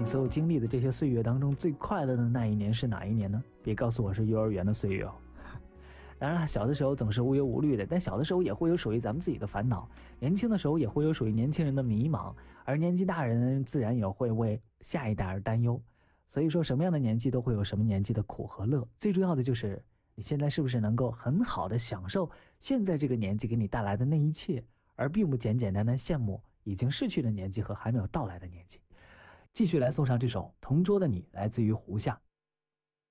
你所有经历的这些岁月当中最快乐的那一年是哪一年呢？别告诉我是幼儿园的岁月哦。当然了，小的时候总是无忧无虑的，但小的时候也会有属于咱们自己的烦恼，年轻的时候也会有属于年轻人的迷茫，而年纪大人自然也会为下一代而担忧。所以说什么样的年纪都会有什么年纪的苦和乐，最重要的就是你现在是不是能够很好的享受现在这个年纪给你带来的那一切，而并不简简单单羡慕已经逝去的年纪和还没有到来的年纪。继续来送上这首《同桌的你》，来自于胡夏。